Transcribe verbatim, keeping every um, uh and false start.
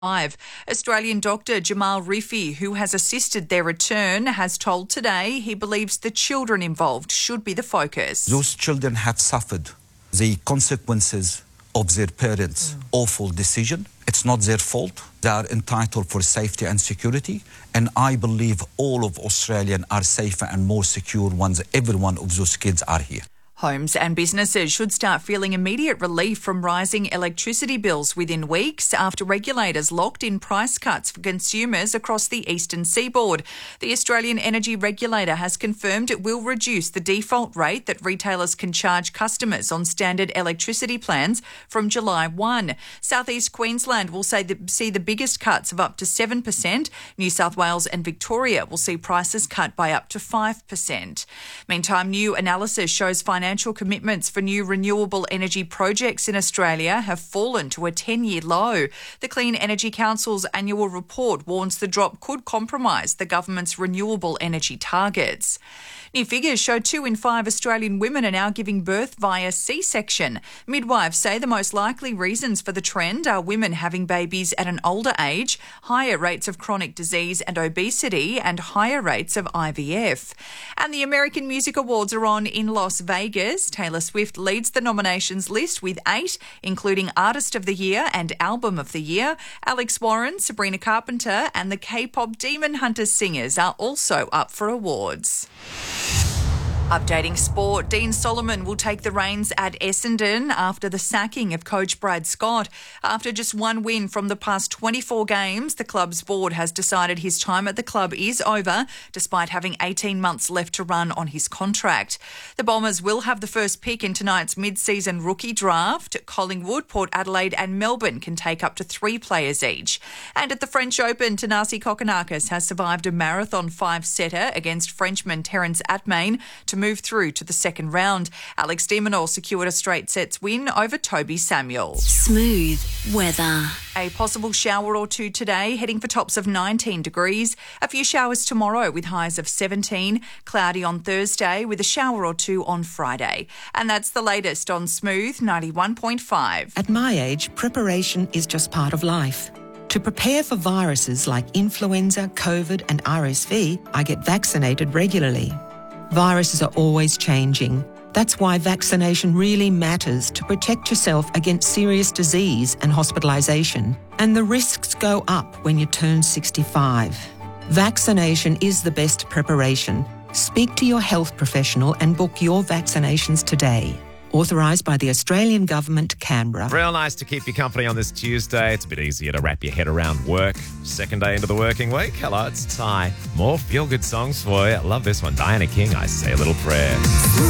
Five. Australian doctor Jamal Rifi, who has assisted their return, has told Today he believes the children involved should be the focus. Those children have suffered the consequences of their parents' mm. awful decision. It's not their fault. They are entitled for safety and security. And I believe all of Australians are safer and more secure once every one of those kids are here. Homes and businesses should start feeling immediate relief from rising electricity bills within weeks after regulators locked in price cuts for consumers across the eastern seaboard. The Australian Energy Regulator has confirmed it will reduce the default rate that retailers can charge customers on standard electricity plans from July first. South East Queensland will say the, see the biggest cuts of up to seven percent. New South Wales and Victoria will see prices cut by up to five percent. Meantime, new analysis shows financial Financial commitments for new renewable energy projects in Australia have fallen to a ten-year low. The Clean Energy Council's annual report warns the drop could compromise the government's renewable energy targets. New figures show two in five Australian women are now giving birth via C-section. Midwives say the most likely reasons for the trend are women having babies at an older age, higher rates of chronic disease and obesity, and higher rates of I V F. And the American Music Awards are on in Las Vegas. Taylor Swift leads the nominations list with eight, including Artist of the Year and Album of the Year. Alex Warren, Sabrina Carpenter, and the K-pop Demon Hunters singers are also up for awards. Updating sport, Dean Solomon will take the reins at Essendon after the sacking of coach Brad Scott. After just one win from the past twenty-four games, the club's board has decided his time at the club is over, despite having eighteen months left to run on his contract. The Bombers will have the first pick in tonight's mid-season rookie draft. Collingwood, Port Adelaide and Melbourne can take up to three players each. And at the French Open, Thanasi Kokkinakis has survived a marathon five-setter against Frenchman Terence Atmain to move through to the second round. Alex de Minaur secured a straight sets win over Toby Samuel. Smooth weather. A possible shower or two today, heading for tops of nineteen degrees. A few showers tomorrow with highs of seventeen. Cloudy on Thursday with a shower or two on Friday. And that's the latest on Smooth ninety-one point five. At my age, preparation is just part of life. To prepare for viruses like influenza, COVID and R S V, I get vaccinated regularly. Viruses are always changing. That's why vaccination really matters to protect yourself against serious disease and hospitalisation. And the risks go up when you turn sixty-five. Vaccination is the best preparation. Speak to your health professional and book your vaccinations today. Authorised by the Australian Government, Canberra. Real nice to keep you company on this Tuesday. It's a bit easier to wrap your head around work. Second day into the working week. Hello, it's Ty. More feel-good songs for you. I love this one. Diana King, I Say a Little Prayer.